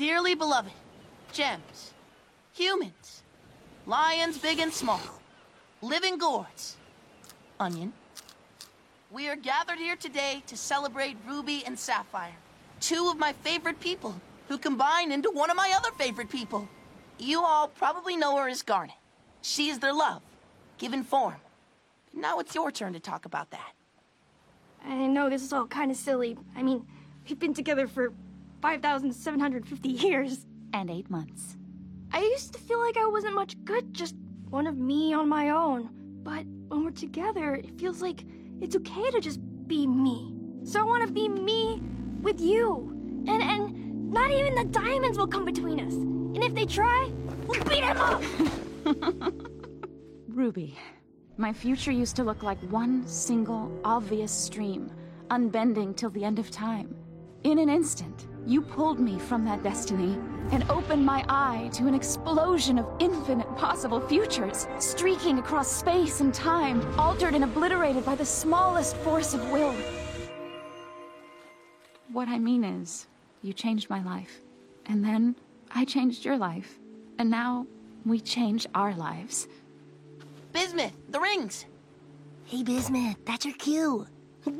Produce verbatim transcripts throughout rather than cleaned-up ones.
Dearly beloved, gems, humans, lions big and small, living gourds, onion. We are gathered here today to celebrate Ruby and Sapphire, two of my favorite people who combine into one of my other favorite people. You all probably know her as Garnet. She is their love, given form. Now it's your turn to talk about that. I know this is all kind of silly. I mean, we've been together for five thousand seven hundred fifty years. And eight months. I used to feel like I wasn't much good, just one of me on my own. But when we're together, it feels like it's okay to just be me. So I want to be me with you. And and not even the diamonds will come between us. And if they try, we'll beat them up! Ruby, my future used to look like one single, obvious stream, unbending till the end of time. In an instant, you pulled me from that destiny and opened my eye to an explosion of infinite possible futures, streaking across space and time, altered and obliterated by the smallest force of will. What I mean is, you changed my life, and then I changed your life, and now we change our lives. Bismuth, the rings! Hey, Bismuth, that's your cue.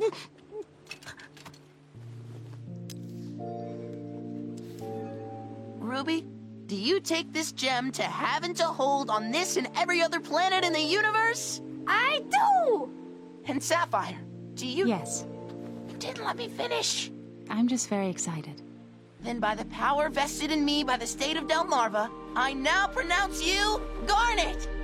Ruby, do you take this gem to have and to hold on this and every other planet in the universe? I do! And Sapphire, do you... Yes. You didn't let me finish. I'm just very excited. Then by the power vested in me by the state of Delmarva, I now pronounce you Garnet!